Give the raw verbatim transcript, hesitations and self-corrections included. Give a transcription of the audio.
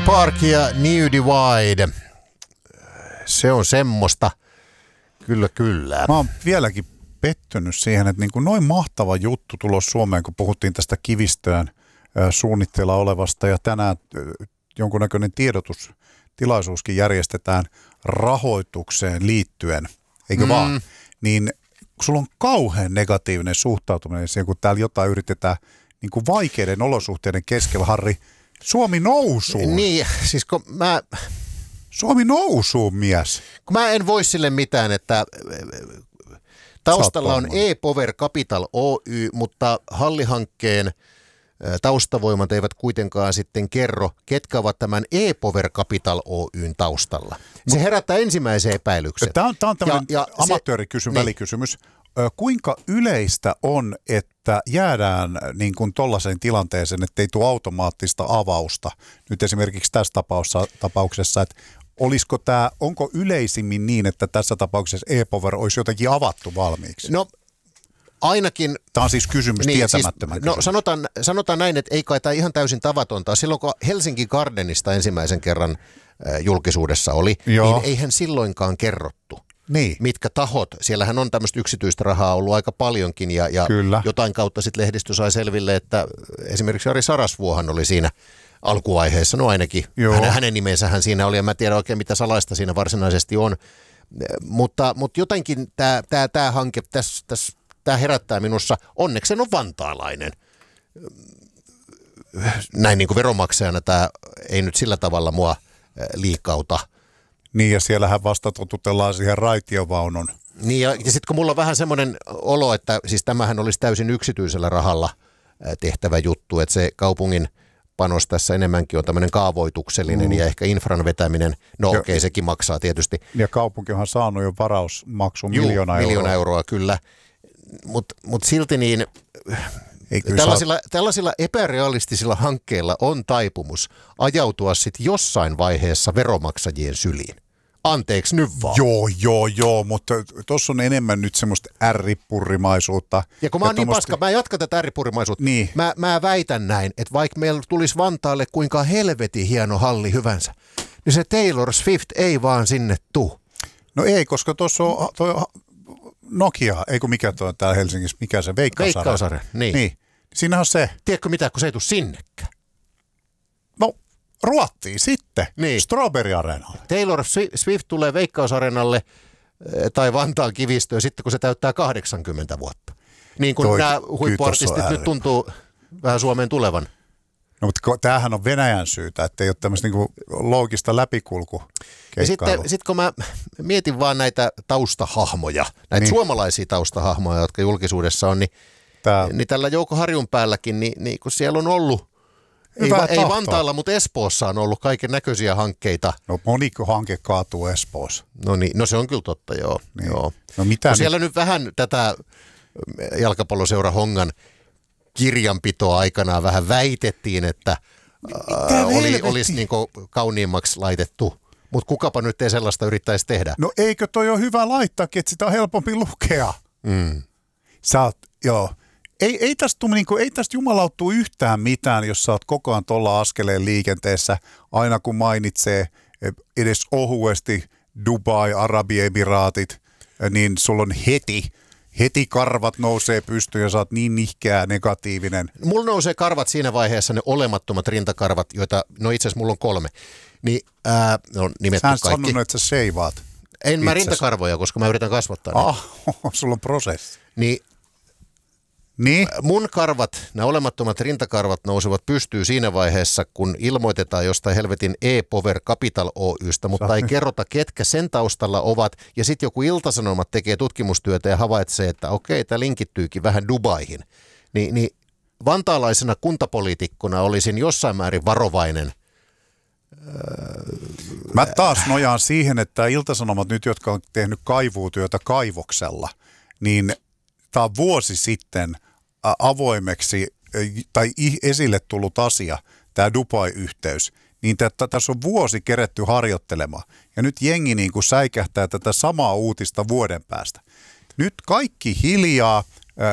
Park ja New Divide. Se on semmoista. Kyllä, kyllä. Mä oon vieläkin pettynyt siihen, että niin kuin noin mahtava juttu tulos Suomeen, kun puhuttiin tästä Kivistöön suunnitteilla olevasta ja tänään jonkunnäköinen tiedotustilaisuuskin järjestetään rahoitukseen liittyen, eikö mm. vaan? Niin sulla on kauhean negatiivinen suhtautuminen siihen, kun täällä jotain yritetään niin kuin vaikeiden olosuhteiden keskellä, Harri, Suomi nousuun. Niin, siis kun mä... Suomi nousuun, mies. Kun mä en voi sille mitään, että taustalla on E-Power Capital Oy, mutta Halli-hankkeen taustavoimat eivät kuitenkaan sitten kerro, ketkä ovat tämän E-Power Capital Oyn taustalla. Se herättää ensimmäisen epäilyksen. Tämä on, tämä on tämmöinen ja, ja amatöörikysymys, niin. välikysymys. Kuinka yleistä on, että jäädään niin kuin tollaiseen tilanteeseen, että ei tule automaattista avausta? Nyt esimerkiksi tässä tapauksessa, tapauksessa että olisiko tämä, onko yleisimmin niin, että tässä tapauksessa E-Power olisi jotenkin avattu valmiiksi? No ainakin... Tämä on siis kysymys niin, tietämättömän siis, kysymys. No sanotaan, sanotaan näin, että ei kai tämä ihan täysin tavatonta. Silloin kun Helsinki Gardenista ensimmäisen kerran äh, julkisuudessa oli, Joo. niin eihän silloinkaan kerrottu. Niin. Mitkä tahot, siellähän on tämmöistä yksityistä rahaa ollut aika paljonkin ja, ja jotain kautta sitten lehdistö sai selville, että esimerkiksi Ari Sarasvuohan oli siinä alkuvaiheessa, no ainakin hänen, hänen nimensähän siinä oli ja mä tiedän oikein mitä salaista siinä varsinaisesti on, mutta, mutta jotenkin tämä tää, tää hanke, tässä täs, tämä herättää minussa, onneksi sen on vantaalainen. Näin niin kuin veronmaksajana tämä ei nyt sillä tavalla mua liikauta. Niin, ja siellähän vasta totutellaan siihen raitiovaunun. Niin, ja, ja sitten kun mulla on vähän semmoinen olo, että siis tämähän olisi täysin yksityisellä rahalla tehtävä juttu, että se kaupungin panos tässä enemmänkin on tämmöinen kaavoituksellinen mm. ja ehkä infran vetäminen. No okei, okay, sekin maksaa tietysti. Ja kaupunki onhan saanut jo varausmaksun Juu, miljoona euroa. miljoona euroa, kyllä. Mutta mut silti niin... Tällaisilla, saa... tällaisilla epärealistisilla hankkeilla on taipumus ajautua sitten jossain vaiheessa veromaksajien syliin. Anteeksi nyt vaan. Joo, joo, joo, mutta tuossa on enemmän nyt semmoista ärripurrimaisuutta. Ja kun mä oon niin tommoista... paska, mä jatkan tätä ärripurrimaisuutta. Niin. Mä, mä väitän näin, että vaikka meillä tulisi Vantaalle kuinka helvetin hieno halli hyvänsä, niin se Taylor Swift ei vaan sinne tuu. No ei, koska tuossa on toi Nokia, eikö mikä tuo täällä Helsingissä, mikä se, Veikkausarena. Veikkausarena, niin. niin. Siinähän on se. Tiedätkö mitä, kun se ei tule sinnekään? No, Ruottiin sitten, niin. Strawberry Arenalle. Taylor Swift tulee Veikkausarenalle tai Vantaan Kivistöön sitten, kun se täyttää kahdeksankymmentä vuotta. Niin kuin Toi, nämä huippuartistit nyt tuntuu vähän Suomeen tulevan. No, mutta tämähän on Venäjän syytä, että ei ole tämmöistä niinku loogista läpikulkukeikkailua. Ja sitten sit kun mä mietin vaan näitä taustahahmoja, näitä niin. suomalaisia taustahahmoja, jotka julkisuudessa on, niin, Tää... niin tällä Jouko Harjun päälläkin, niin, niin kun siellä on ollut, ei, ei Vantaalla, mutta Espoossa on ollut kaiken näköisiä hankkeita. No moniko hanke kaatuu Espoossa? No niin, no se on kyllä totta, joo. Niin. joo. No mitä no nyt? Siellä nyt vähän tätä jalkapalloseura Hongan kirjanpitoa aikanaan vähän väitettiin, että ää, oli, olisi niin kuin kauniimmaksi laitettu, mutta kukapa nyt ei sellaista yrittäisi tehdä. No eikö toi ole hyvä laittaakin, että sitä on helpompi lukea? Mm. Sä oot, joo. Ei, ei, tästä, niin kuin, ei tästä jumalauttuu yhtään mitään, jos sä oot koko ajan tuolla askeleen liikenteessä, aina kun mainitsee edes ohuesti Dubai, Arabiemiraatit, niin sulla on heti... Heti karvat nousee pystyyn ja sä oot niin nihkeä negatiivinen. Mulla nousee karvat siinä vaiheessa, ne olemattomat rintakarvat, joita, no itse asiassa mulla on kolme. Niin, ää, no nimetty Sä kaikki. sanonut, että sä seivaat. En itses. Mä rintakarvoja, koska mä yritän kasvattaa ne. Ah, sulla on prosessi. Niin, niin? Mun karvat, nämä olemattomat rintakarvat nousevat pystyyn siinä vaiheessa, kun ilmoitetaan jostain helvetin E-Power Capital Oystä, mutta Sä... ei kerrota, ketkä sen taustalla ovat. Ja sitten joku Ilta-Sanomat tekee tutkimustyötä ja havaitsee, että okei, tämä linkittyykin vähän Dubaihin. Ni, niin vantaalaisena kuntapoliitikkona olisin jossain määrin varovainen. Mä taas nojaan siihen, että Ilta-Sanomat nyt, jotka on tehnyt kaivuutyötä kaivoksella, niin tämä on vuosi sitten avoimeksi tai esille tullut asia, tämä Dubai-yhteys, niin että tässä on vuosi keretty harjoittelemaan. Ja nyt jengi niin kuin säikähtää tätä samaa uutista vuoden päästä. Nyt kaikki hiljaa,